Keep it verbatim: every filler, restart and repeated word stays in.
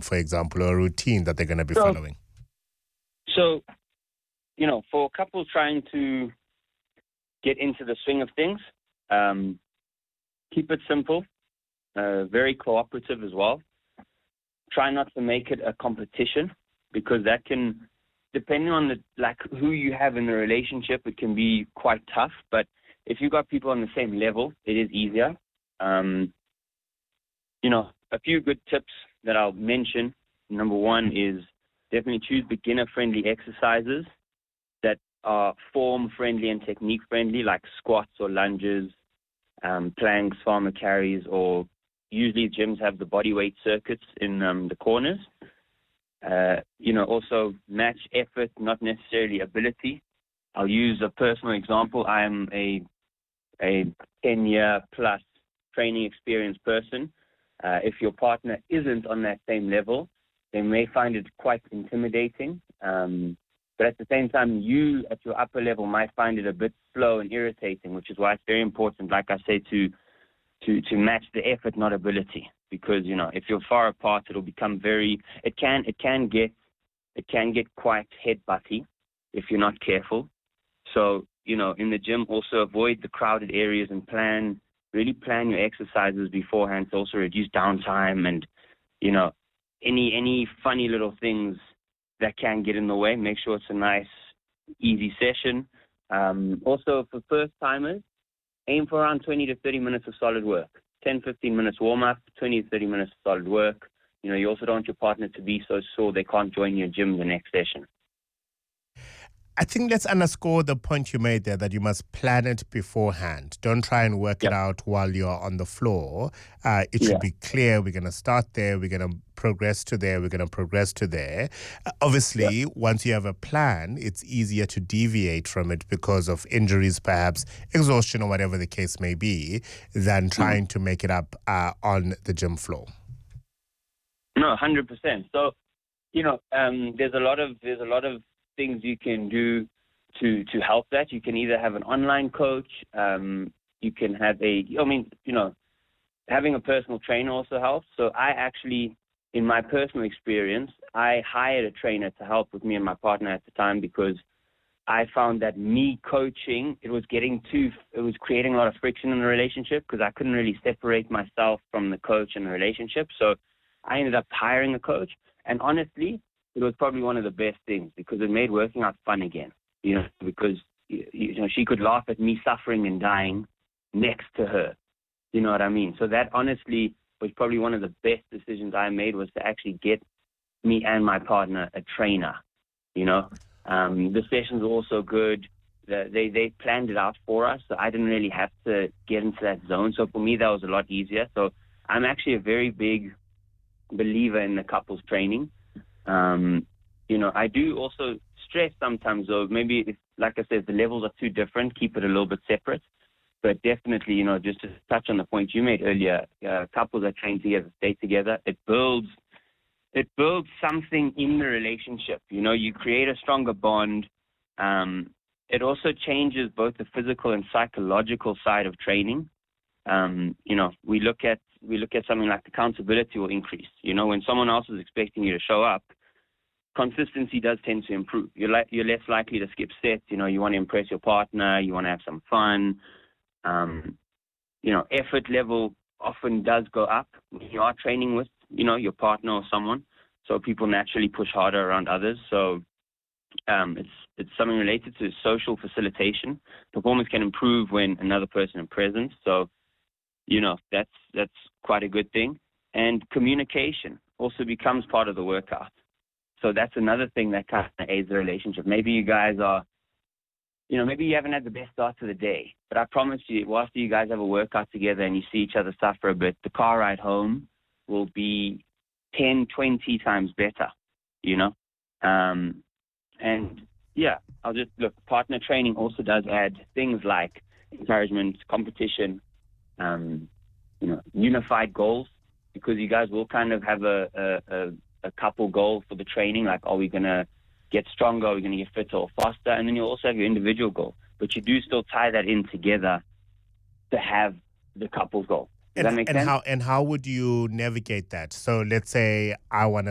for example, or a routine that they're going to be so, following? So, you know, for couples trying to get into the swing of things, um, keep it simple, uh, very cooperative as well. Try not to make it a competition, because that can, depending on the like who you have in the relationship, it can be quite tough. But if you've got people on the same level, it is easier. Um, you know, a few good tips that I'll mention. Number one is definitely choose beginner-friendly exercises that are form-friendly and technique-friendly, like squats or lunges, um, planks, farmer carries, or usually gyms have the body weight circuits in um, the corners. Uh, you know, also match effort, not necessarily ability. I'll use a personal example. I'm a a ten-year plus training experienced person. Uh, if your partner isn't on that same level, they may find it quite intimidating. Um, but at the same time, you at your upper level might find it a bit slow and irritating, which is why it's very important, like I say, to to to match the effort, not ability. Because, you know, if you're far apart, it'll become very, it can, it can get, it can get quite headbutty if you're not careful. So, you know, in the gym, also avoid the crowded areas and plan, really plan your exercises beforehand to also reduce downtime and, you know, any, any funny little things that can get in the way. Make sure it's a nice, easy session. Um, also, for first timers, aim for around twenty to thirty minutes of solid work. ten, fifteen minutes warm-up, twenty to thirty minutes of solid work. You know, you also don't want your partner to be so sore they can't join your gym the next session. I think let's underscore the point you made there, that you must plan it beforehand. Don't try and work Yep. it out while you're on the floor. Uh, it should Yeah. be clear. We're going to start there. We're going to progress to there. We're going to progress to there. Uh, obviously, Yep. once you have a plan, it's easier to deviate from it because of injuries, perhaps exhaustion or whatever the case may be, than trying mm. to make it up uh, on the gym floor. No, one hundred percent. So, you know, um, there's a lot of there's a lot of things you can do to to help that. You can either have an online coach. Um, you can have a, I mean, you know, having a personal trainer also helps. So I actually, in my personal experience, I hired a trainer to help with me and my partner at the time, because I found that me coaching, it was getting too, it was creating a lot of friction in the relationship, because I couldn't really separate myself from the coach and the relationship. So I ended up hiring a coach. And honestly, it was probably one of the best things, because it made working out fun again, you know, because, you know, she could laugh at me suffering and dying next to her. You know what I mean? So that honestly was probably one of the best decisions I made, was to actually get me and my partner a trainer, you know. Um, the sessions were also good. The, they, they planned it out for us, so I didn't really have to get into that zone. So for me, that was a lot easier. So I'm actually a very big believer in the couples training. Um, you know, I do also stress sometimes, though, maybe, if, like I said, the levels are too different, keep it a little bit separate. But definitely, you know, just to touch on the point you made earlier, uh, couples that train together, stay together, it builds, it builds something in the relationship. You know, you create a stronger bond. Um, it also changes both the physical and psychological side of training. Um, you know, we look at we look at something like accountability will increase. You know, when someone else is expecting you to show up, consistency does tend to improve. You're like you're less likely to skip sets. You know, you want to impress your partner. You want to have some fun. Um, you know, effort level often does go up when you are training with, you know, your partner or someone. So people naturally push harder around others. So um, it's it's something related to social facilitation. Performance can improve when another person is present. So, you know, that's that's quite a good thing. And communication also becomes part of the workout. So that's another thing that kind of aids the relationship. Maybe you guys are, you know, maybe you haven't had the best start to the day, but I promise you, after you guys have a workout together and you see each other suffer a bit, the car ride home will be ten, twenty times better, you know? Um, and yeah, I'll just, look, partner training also does add things like encouragement, competition, um, you know, unified goals, because you guys will kind of have a, a, a, a couple goal for the training, like, are we going to get stronger, are we going to get fitter or faster? And then you'll also have your individual goal, but you do still tie that in together to have the couple's goal. Does and, that make and sense? How, and how would you navigate that? So let's say I want to